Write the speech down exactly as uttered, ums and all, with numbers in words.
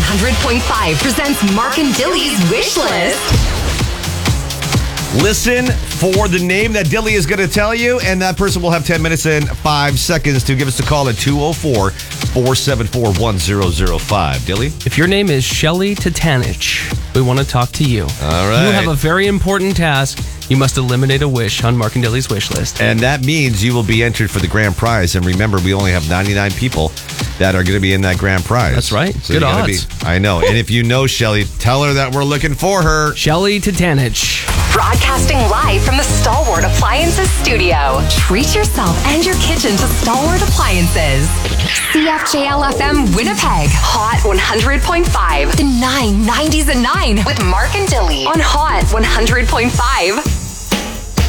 hundred point five presents Mark and Dilly's Wish List. Listen for the name that Dilly is going to tell you, and that person will have ten minutes and five seconds to give us a call at two oh four, four seven four, one oh oh five. Dilly? If your name is Shelly Tatanich, we want to talk to you. All right. You have a very important task. You must eliminate a wish on Mark and Dilly's wish list. And that means you will be entered for the grand prize. And remember, we only have ninety-nine people that are going to be in that grand prize. That's right. So Good you gotta odds. Be, I know. And if you know Shelly, tell her that we're looking for her. Shelly Tatanich. Broadcasting live from the Stalwart Appliances studio. Treat yourself and your kitchen to Stalwart Appliances. C F J L F M Winnipeg. Hot one hundred point five. The nine nineties and nine with Mark and Dilly on Hot one hundred point five.